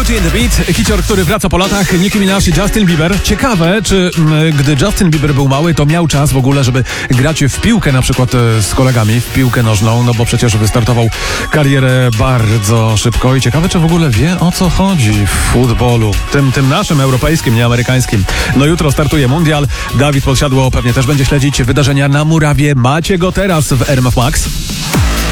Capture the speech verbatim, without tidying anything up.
Beauty and the Beat, hicior, który wraca po latach, Nicki Minaj i Justin Bieber. Ciekawe, czy m, gdy Justin Bieber był mały, to miał czas w ogóle, żeby grać w piłkę na przykład e, z kolegami, w piłkę nożną, no bo przecież wystartował karierę bardzo szybko i ciekawe, czy w ogóle wie, o co chodzi w futbolu, tym, tym naszym europejskim, nie amerykańskim. No jutro startuje mundial, Dawid Podsiadło pewnie też będzie śledzić wydarzenia na murawie. Macie go teraz w R M F Max.